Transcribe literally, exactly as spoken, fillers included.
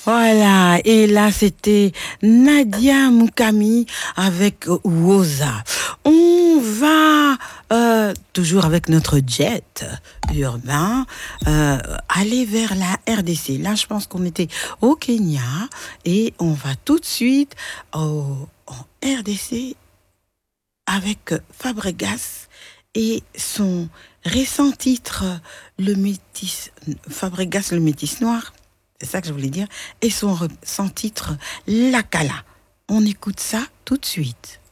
Voilà, et là c'était Nadia Moukami avec Woza. On va euh, toujours avec notre jet urbain euh, aller vers la R D C. Là, je pense qu'on était au Kenya et on va tout de suite au, en R D C avec Fabregas et son récent titre, le métis, Fabregas le métis noir. C'est ça que je voulais dire. Et son, son titre, La Cala. On écoute ça tout de suite.